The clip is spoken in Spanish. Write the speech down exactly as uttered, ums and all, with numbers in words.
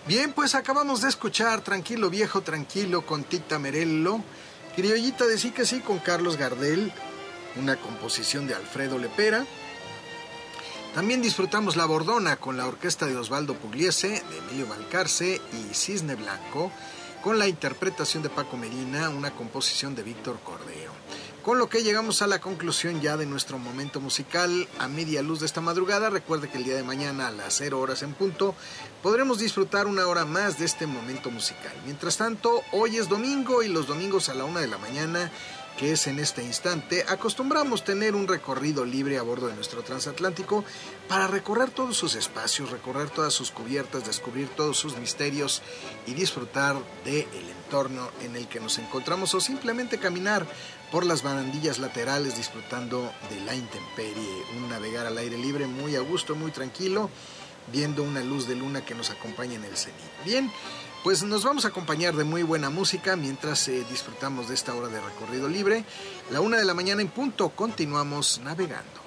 Bien, pues acabamos de escuchar Tranquilo Viejo Tranquilo con Tita Merello, Criollita de Sí que Sí con Carlos Gardel, una composición de Alfredo Lepera. También disfrutamos La Bordona con la orquesta de Osvaldo Pugliese, de Emilio Valcarce y Cisne Blanco, con la interpretación de Paco Medina, una composición de Víctor Cordero. Con lo que llegamos a la conclusión ya de nuestro momento musical a media luz de esta madrugada. Recuerde que el día de mañana a las cero horas en punto podremos disfrutar una hora más de este momento musical. Mientras tanto, hoy es domingo y los domingos a la una de la mañana, que es en este instante, acostumbramos tener un recorrido libre a bordo de nuestro transatlántico para recorrer todos sus espacios, recorrer todas sus cubiertas, descubrir todos sus misterios y disfrutar del entorno en el que nos encontramos, o simplemente caminar por las barandillas laterales disfrutando de la intemperie, un navegar al aire libre muy a gusto, muy tranquilo, viendo una luz de luna que nos acompaña en el cenit. Bien, pues nos vamos a acompañar de muy buena música mientras eh, disfrutamos de esta hora de recorrido libre. La una de la mañana en punto, continuamos navegando.